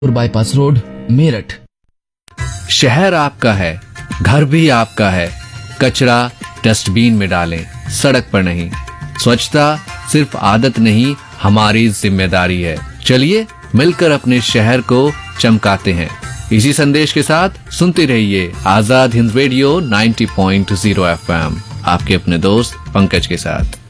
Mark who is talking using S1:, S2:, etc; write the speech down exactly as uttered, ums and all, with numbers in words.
S1: Bypass road, Meerut.
S2: शहर आपका है, घर भी आपका है, कचरा डस्टबिन में डालें, सड़क पर नहीं। स्वच्छता सिर्फ आदत नहीं, हमारी जिम्मेदारी है। चलिए मिलकर अपने शहर को चमकाते हैं। इसी संदेश के साथ सुनते रहिए आजाद हिंद रेडियो नब्बे पॉइंट शून्य एफ एम, आपके अपने दोस्त पंकज के साथ।